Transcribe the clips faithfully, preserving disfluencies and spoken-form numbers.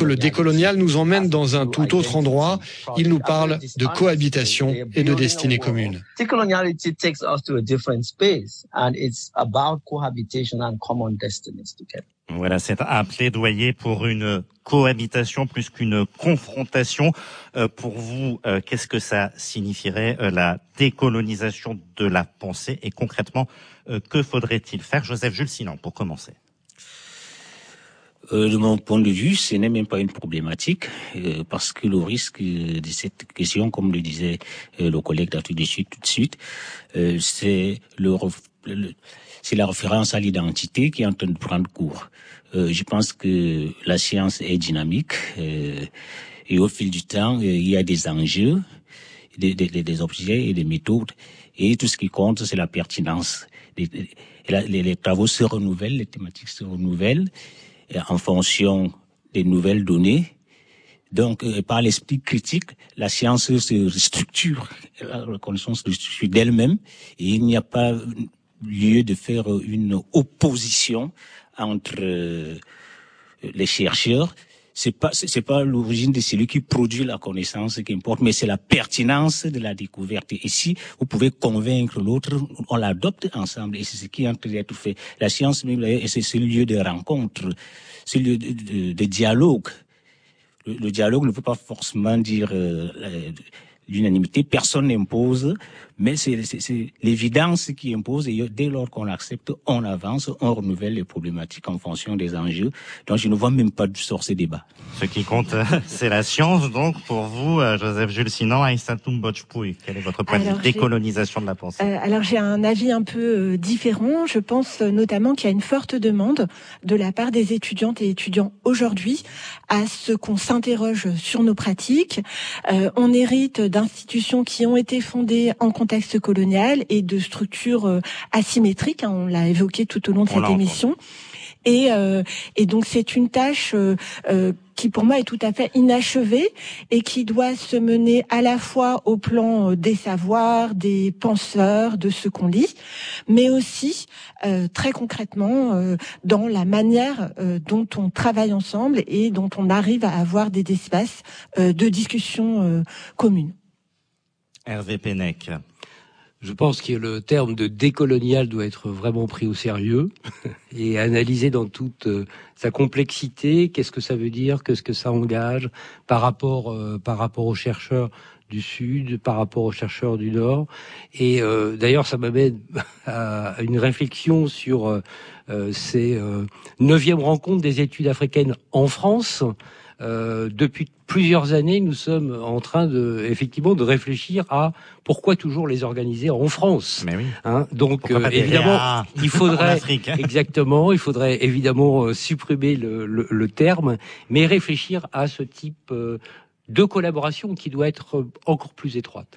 que le décolonial nous emmène dans un tout autre endroit. Il nous parle de cohabitation et de destinée commune. Decoloniality takes us to a different space, and it's about cohabitation and common destinies together. Voilà, c'est un plaidoyer pour une cohabitation plus qu'une confrontation. Euh, pour vous, euh, qu'est-ce que ça signifierait, euh, la décolonisation de la pensée? Et concrètement, euh, que faudrait-il faire? Joseph Jules Sinan, pour commencer. Euh, de mon point de vue, ce n'est même pas une problématique, euh, parce que le risque de cette question, comme le disait euh, le collègue d'Afrique du Sud tout de suite, euh, c'est le, le c'est la référence à l'identité qui est en train de prendre cours. Euh, je pense que la science est dynamique euh, et au fil du temps, euh, il y a des enjeux, des, des, des objets et des méthodes, et tout ce qui compte, c'est la pertinence. Les, les, les travaux se renouvellent, les thématiques se renouvellent en fonction des nouvelles données. Donc, euh, par l'esprit critique, la science se structure, la reconnaissance se structure d'elle-même, et il n'y a pas lieu de faire une opposition entre euh, les chercheurs. C'est pas, c'est pas l'origine de celui qui produit la connaissance qui importe, mais c'est la pertinence de la découverte. Et si vous pouvez convaincre l'autre, on l'adopte ensemble, et c'est ce qui est en train d'être fait. La science, c'est ce lieu de rencontre, ce lieu de, de, de dialogue. Le, le dialogue ne peut pas forcément dire euh, l'unanimité, personne n'impose, mais c'est, c'est, c'est l'évidence qui impose, et dès lors qu'on l'accepte, on avance, on renouvelle les problématiques en fonction des enjeux. Donc je ne vois même pas d'où sort ces débats. Ce qui compte, c'est la science. Donc pour vous, Joseph Jules Sinan, Aïssatou Mbotchpouy, quel est votre point de vue décolonisation de la pensée? euh, Alors j'ai un avis un peu euh, différent. Je pense euh, notamment qu'il y a une forte demande de la part des étudiantes et étudiants aujourd'hui à ce qu'on s'interroge sur nos pratiques. Euh, on hérite d'institutions qui ont été fondées en contexte colonial et de structures euh, asymétriques, hein, on l'a évoqué tout au long de on cette émission. Et, euh, et donc c'est une tâche euh, euh, qui pour moi est tout à fait inachevée et qui doit se mener à la fois au plan des savoirs, des penseurs, de ce qu'on lit, mais aussi euh, très concrètement euh, dans la manière euh, dont on travaille ensemble et dont on arrive à avoir des espaces euh, de discussion euh, commune. Hervé Pennec. Je pense que le terme de décolonial doit être vraiment pris au sérieux et analysé dans toute euh, sa complexité. Qu'est-ce que ça veut dire? Qu'est-ce que ça engage par rapport, euh, par rapport aux chercheurs du Sud, par rapport aux chercheurs du Nord? Et euh, d'ailleurs, ça m'amène à une réflexion sur euh, ces euh, neuvième rencontres des études africaines en France. Euh, depuis plusieurs années, nous sommes en train de, effectivement, de réfléchir à pourquoi toujours les organiser en France. Mais oui. Hein, donc, euh, évidemment, il faudrait, exactement, il faudrait évidemment euh, supprimer le, le, le terme, mais réfléchir à ce type euh, de collaboration qui doit être encore plus étroite.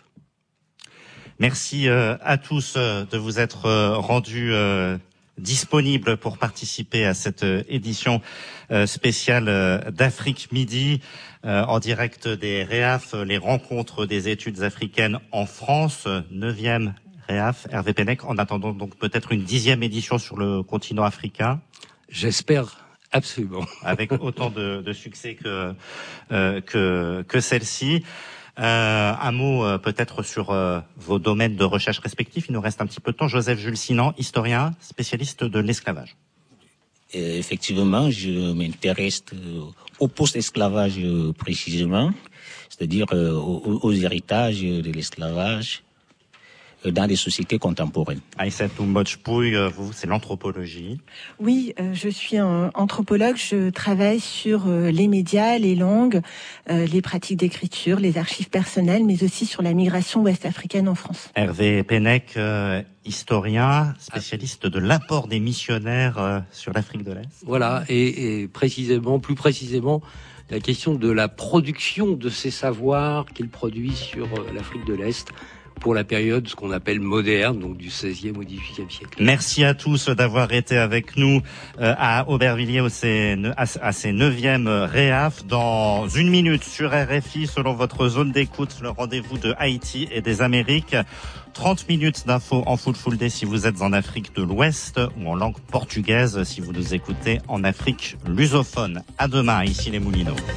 Merci euh, à tous euh, de vous être euh, rendus euh, disponible pour participer à cette édition spéciale d'Afrique Midi, en direct des REAF, les rencontres des études africaines en France, neuvième REAF, Hervé Pennec, en attendant donc peut-être une dixième édition sur le continent africain. J'espère. Absolument. Avec autant de, de succès que, euh, que, que celle-ci. Euh, un mot euh, peut-être sur euh, vos domaines de recherche respectifs. Il nous reste un petit peu de temps. Joseph Jules Sinan, historien, spécialiste de l'esclavage. Euh, effectivement, je m'intéresse au post-esclavage euh, précisément, c'est-à-dire euh, aux, aux héritages de l'esclavage dans les sociétés contemporaines. Aïssatou Mbotchpouy, vous, c'est l'anthropologie. Oui, euh, je suis un anthropologue. Je travaille sur euh, les médias, les langues, euh, les pratiques d'écriture, les archives personnelles, mais aussi sur la migration ouest-africaine en France. Hervé Pennec, euh, historien, spécialiste de l'apport des missionnaires euh, sur l'Afrique de l'Est. Voilà, et, et précisément, plus précisément, la question de la production de ces savoirs qu'il produit sur euh, l'Afrique de l'Est, pour la période, ce qu'on appelle moderne, donc du seizième au dix-huitième siècle. Merci à tous d'avoir été avec nous euh, à Aubervilliers à ces, à ces neuvième REAF. Dans une minute sur R F I, selon votre zone d'écoute, le rendez-vous de Haïti et des Amériques. trente minutes d'infos en full full day si vous êtes en Afrique de l'Ouest ou en langue portugaise si vous nous écoutez en Afrique lusophone. À demain, ici les Moulineaux.